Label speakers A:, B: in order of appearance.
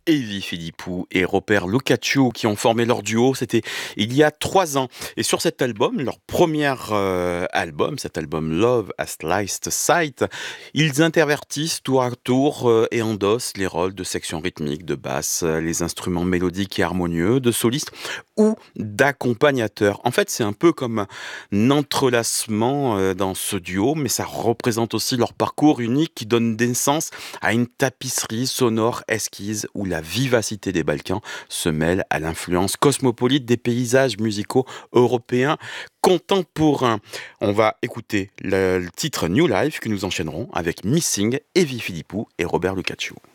A: Evi Philippou et Robert Lucaccio qui ont formé leur duo, c'était il y a 3 ans. Et sur cet album, leur premier album, cet album Love as Sliced Sight, ils intervertissent tour à tour et endossent les rôles de section rythmique, de basse, les instruments mélodiques et harmonieux, de solistes ou d'accompagnateurs. En fait, c'est un peu comme un entrelacement dans ce duo, mais ça représente aussi leur parcours unique qui donne naissance à une tapisserie sonore esquisse où la vivacité des Balkans se mêle à l'influence cosmopolite des paysages musicaux européens contemporains. On va écouter le titre New Life que nous enchaînerons avec Missing, Evi Philippou et Robert Lucaccio.